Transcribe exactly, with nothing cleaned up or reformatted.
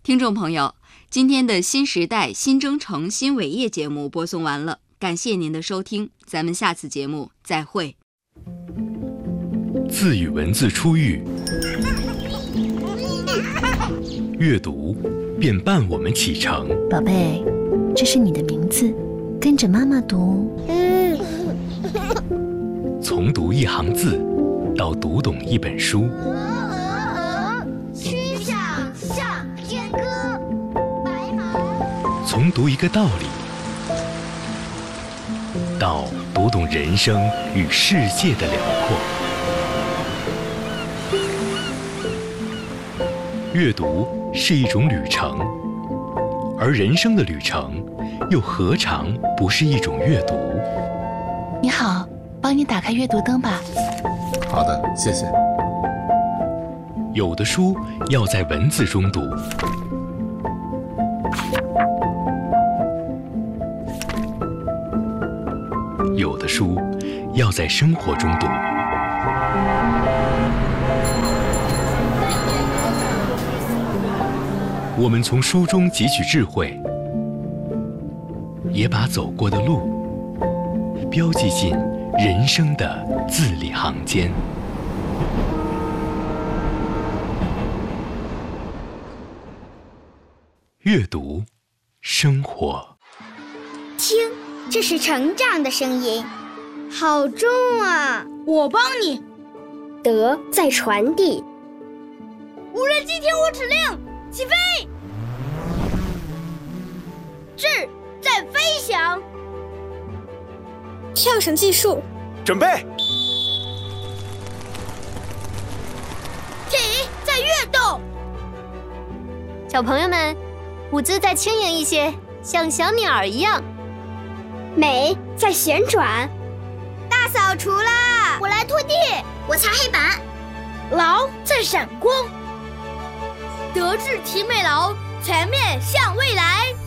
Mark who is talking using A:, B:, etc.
A: 听众朋友，今天的新时代新征程新伟业节目播送完了，感谢您的收听，咱们下次节目再会。
B: 字与文字初遇，阅读便伴我们启程。
C: 宝贝，这是你的名字，跟着妈妈读。
B: 从读一行字到读懂一本书，
D: 曲项向天歌，白马。
B: 从读一个道理到读懂人生与世界的辽阔。阅读是一种旅程，而人生的旅程又何尝不是一种阅读？
C: 你好，帮你打开阅读灯吧。
E: 好的，谢谢。
B: 有的书要在文字中读，有的书要在生活中读。我们从书中汲取智慧，也把走过的路标记进人生的字里行间。阅读，生活。
D: 听，这是成长的声音，好重啊！
F: 我帮你。
D: 德在传递。
F: 无人机听我指令，起飞！智在飞翔。
G: 跳绳计数，
E: 准备。
F: 体在跃动。
H: 小朋友们，舞姿再轻盈一些，像小鸟一样。
D: 美在旋转。大扫除啦！
F: 我来拖地，
D: 我擦黑板。
F: 劳在闪光。德智体美劳，全面向未来。